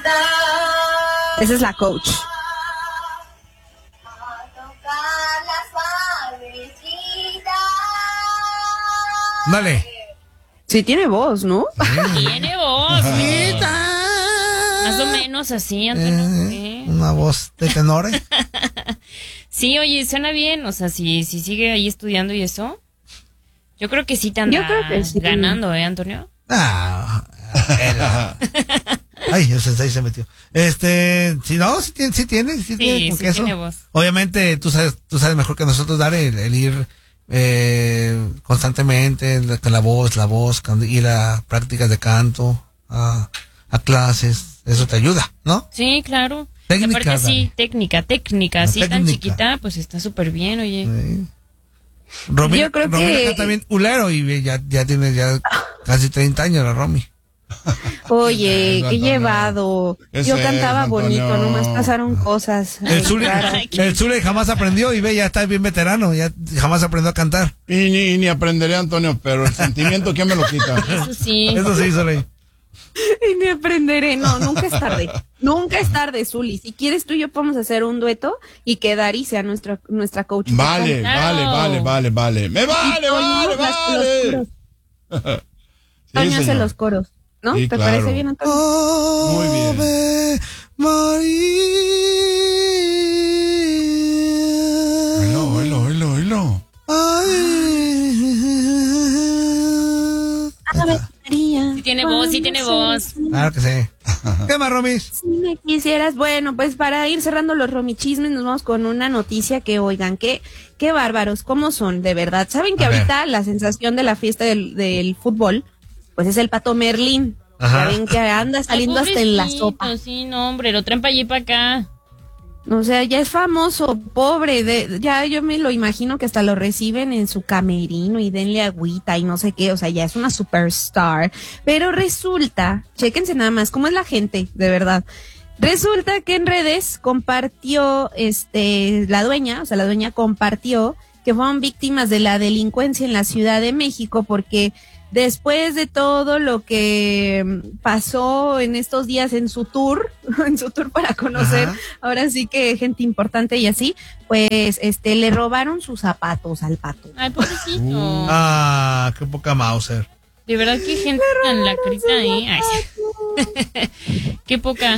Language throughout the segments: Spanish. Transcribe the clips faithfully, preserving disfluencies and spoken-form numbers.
Esa es la coach. Dale. Sí, tiene voz, ¿no? Tiene voz. ¿Eh? Más o menos así, Antonio. Eh, una voz de tenores. Sí, oye, suena bien. O sea, si, si sigue ahí estudiando y eso, yo creo que sí te anda Yo creo que sí. ganando, ¿eh, Antonio? Ah, ay, el sensei se metió. Este, si no, sí tiene, sí tiene, sí, Sí, tiene, con sí queso. tiene voz. Obviamente, tú sabes, tú sabes mejor que nosotros dar el, el ir eh, constantemente la- con la voz, la voz, con- ir a prácticas de canto, a, a clases, eso te ayuda, ¿no? Sí, claro. Técnica, Y aparte sí, dale. técnica, técnica. La Así tan técnica. chiquita, pues está súper bien, oye. Sí. Romy, Yo creo Romy que- canta bien ulero y ya, ya tiene ya casi treinta años la Romy. Oye, Eso, qué Antonio. llevado. ¿Qué Yo es cantaba eso, bonito, Antonio? nomás pasaron cosas. El Ay, Zule, claro. el Zule jamás aprendió y ve, ya está bien veterano, ya jamás aprendió a cantar. Y ni, ni aprenderé, Antonio, pero el sentimiento, ¿quién me lo quita? Eso sí. Eso sí, Zule. Y me aprenderé. No, nunca es tarde. Nunca es tarde, Zuli. Si quieres tú y yo podemos hacer un dueto y que Dari sea nuestra, nuestra coach. Vale, Claro. vale, vale, vale, vale. ¡Me vale, vale, vale! Sí, Toño hace señor. los coros, ¿no? Sí, ¿Te claro. parece bien, Antonio? Muy bien. Ave María. Oílo, oílo, oílo, oílo. Ave María. Sí tiene voz, sí tiene voz. Claro que sí. ¿Qué más, Romis? Si me quisieras, bueno, pues para ir cerrando los romichismes, nos vamos con una noticia que, oigan, qué, qué bárbaros, cómo son, de verdad. ¿Saben que A ver. ahorita la sensación de la fiesta del, del fútbol, pues es el Pato Merlín? Ajá. Ya ven que anda saliendo Ay, hasta en la pobrecito, sopa. Sí, no, hombre, lo traen para allí y para acá. O sea, ya es famoso, pobre, de, ya yo me lo imagino que hasta lo reciben en su camerino y denle agüita y no sé qué, o sea, ya es una superstar. Pero resulta, chéquense nada más cómo es la gente, de verdad. Resulta que en redes compartió, este, la dueña, o sea, la dueña compartió que fueron víctimas de la delincuencia en la Ciudad de México porque después de todo lo que mm, pasó en estos días en su tour, en su tour para conocer, Ajá. ahora sí que gente importante y así, pues este le robaron sus zapatos al Pato. Ay, pobrecito. Ah, qué poca Mauser. De verdad que gente tan lacrita ahí. Ay, sí. Qué poca.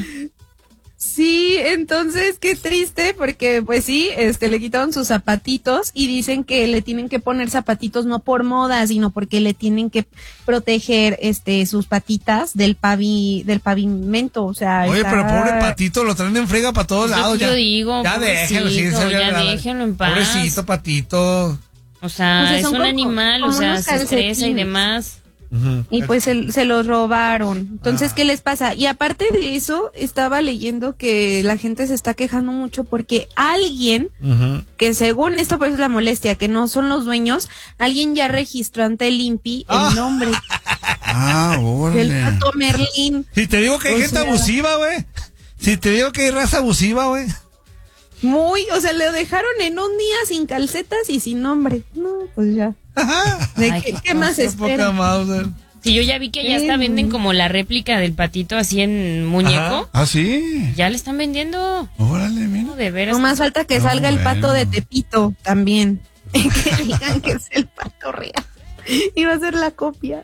Sí, entonces qué triste porque pues sí, este le quitaron sus zapatitos y dicen que le tienen que poner zapatitos no por moda, sino porque le tienen que proteger este sus patitas del pavi del pavimento, o sea, Oye, está- pero pobre Patito, lo traen en frega para todos Es lo lados. que Ya, yo digo, ya déjenlo, sí, pobrecito, se ve ya la- déjenlo en paz. Pobrecito Patito. O sea, O sea, es son un como- animal, o como sea, unos se estresa y calcetines. demás. Ujú. Y pues se, se los robaron. Entonces, Ah. ¿qué les pasa? Y aparte de eso, estaba leyendo que la gente se está quejando mucho porque alguien, Ujú. que según esto pues es la molestia, que no son los dueños, alguien ya registró ante el INPI Ah. el nombre Ah, del órale. Pato Merlín. Si te digo que hay O gente sea- abusiva, güey. Si te digo que hay raza abusiva, güey. Muy, o sea, le dejaron en un día sin calcetas y sin nombre. No, pues ya. Ajá. ¿De Ay, qué, qué qué más Qué poca espera? Mauser. Sí, yo ya vi que ya Sí. hasta venden como la réplica del patito así en muñeco. Ajá. Ah, sí. Ya le están vendiendo. Órale, mira. No, de veras. No más falta que No, salga el pato bueno. de Tepito también. Que digan que es el pato real. Y va a ser la copia.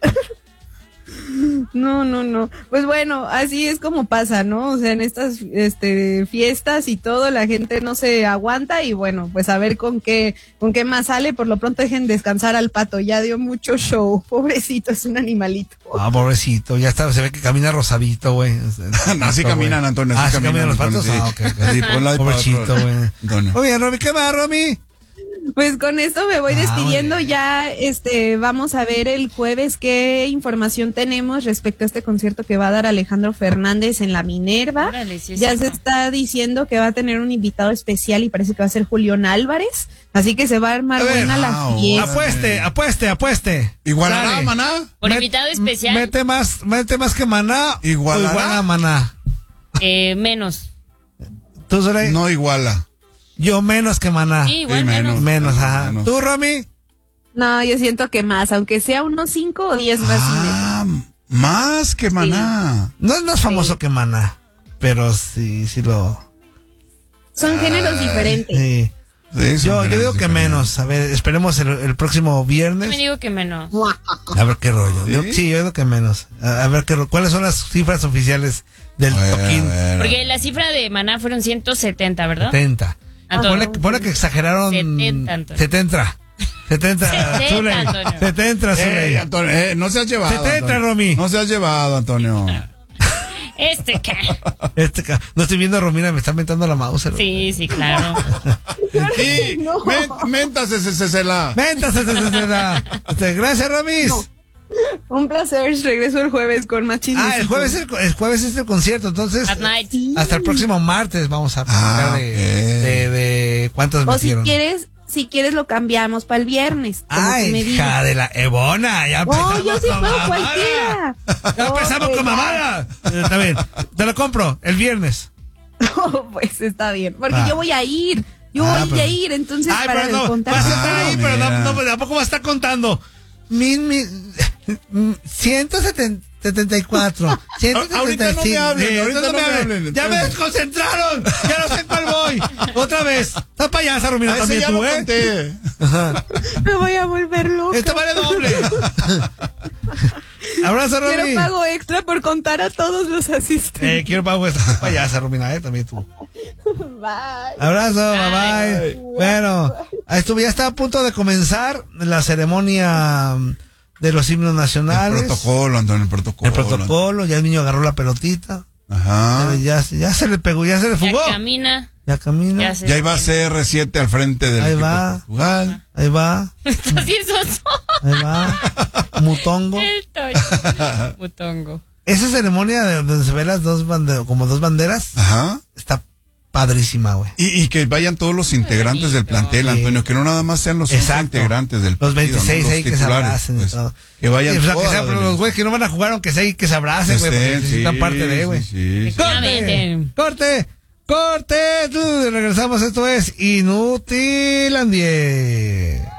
No, no, no. Pues bueno, así es como pasa, ¿no? O sea, en estas este, fiestas y todo, la gente no se aguanta y bueno, pues a ver con qué, con qué más sale. Por lo pronto dejen descansar al pato, ya dio mucho show. Pobrecito, es un animalito. Ah, pobrecito, ya está, se ve que camina rosadito, güey. Así caminan, Antonio. Ah, Así ¿sí caminan los patos? Antonio, Ah, sí. ok, ok. Sí, por un lado y por Pobrecito, otro. güey. Antonio. Muy bien, Romy, ¿qué más, Romy? Pues con esto me voy Ah, despidiendo. muy bien. Ya este vamos a ver el jueves qué información tenemos respecto a este concierto que va a dar Alejandro Fernández en la Minerva. Órale, sí es Ya se cierto. está diciendo que va a tener un invitado especial y parece que va a ser Julián Álvarez. Así que se va a armar A ver, buena la ah, fiesta. Apueste, apueste, apueste. ¿Igualará, Dale. maná? Por Met- invitado especial, Mete más, mete más que maná. ¿Igualará? o igual a maná. eh, menos. ¿Tú, Soleil? No iguala. Yo menos que maná. Sí, igual Sí, menos. Menos, ajá. Menos. ¿Tú, Romy? No, yo siento que más, aunque sea unos cinco o diez más. Ah, más que maná. No es más famoso que maná. pero sí, sí lo... Son géneros diferentes. Sí. Sí, son Yo, yo digo diferentes. que menos. A ver, esperemos el, el próximo Yo viernes. me digo que menos. A ver qué rollo. ¿Sí? Yo, sí, yo digo que menos. A, a ver qué ro- cuáles son las cifras oficiales del A ver, toquín. a ver. Porque la cifra de Maná fueron ciento setenta, ¿verdad? setenta. Antonio. Ponle, ponle que exageraron. setenta, Antonio. setenta. setenta. setenta, Zuley. Antonio. setenta, Eh, Zuley. Antonio, eh, no seas llevado. setenta, Antonio. Romy. No seas llevado, Antonio. Este que. Este, ca- no estoy viendo a Romina, me está mentando la mouse. Sí, sí, claro. Sí, men- mentas ese cesela. Venta, se- se- se- se- la- este, gracias, Romis. Un placer, regreso el jueves con más chismes. Ah, el jueves, el, el jueves es el concierto, entonces. At night. Hasta el próximo martes vamos a platicar Ah, de, ok. de, de cuántos O si metieron. quieres, si quieres lo cambiamos para el viernes. como tú Ay, me hija digas. de la Ebona, ya empezamos Oh, yo sí con puedo mamada. cualquiera. Ya empezamos Oh, con ya. mamada. Eh, Está bien, te lo compro el viernes. No, pues está bien, porque Ah. yo voy a ir. Yo Ah, voy pero- a ir, entonces Ay, para pero no, contar. vas a estar Ah, ahí, pero mira. no, no, tampoco va a estar contando. Mil, mil, ciento setenta y cuatro. ciento setenta y cinco. Ahorita no me hablen, Sí, ahorita no me hablen. hablen. Ya me desconcentraron. Ya no sé cuál voy. Otra vez. Estás payasa, Romina, Ah, ese también ya tú, lo ¿eh? conté. Ajá. Me voy a volver loca. Esto vale doble. Abrazo, Quiero Romy. pago extra por contar a todos los Eh, asistentes. quiero pago esta payasa, Romina, eh, también tú. Bye. Abrazo, bye bye. Bueno, ahí estuvo, ya está a punto de comenzar la ceremonia de los himnos El nacionales. protocolo, Antonio, el protocolo. El protocolo, ya el niño agarró la pelotita. Ajá. Ya, ya se le pegó, ya se le Ya fugó. camina. Ya camina. Ya se. Ya iba C R siete al frente del Ahí equipo va. de Portugal. Ahí va, Estás bien soso. ahí va. Mutongo. Estoy. Mutongo. Esa ceremonia de donde se ven las dos banderas, como dos banderas, Ajá. está padrísima, güey. Y, y que vayan todos los integrantes del plantel, Sí. Antonio, que no nada más sean los cinco Exacto. integrantes del Los partido, veintiséis ¿no? ahí que se titulares, abracen y pues, todo. que vayan Sí, o sea, toda que sea, la pero los delegación. güeyes que no van a jugar, aunque sea ahí que se abracen, güey, porque Estén, necesitan sí, parte de, güey. sí, sí, sí. ¡Corte! Efectivamente. ¡Corte! ¡Corte! Tú, regresamos, esto es Inutilandia.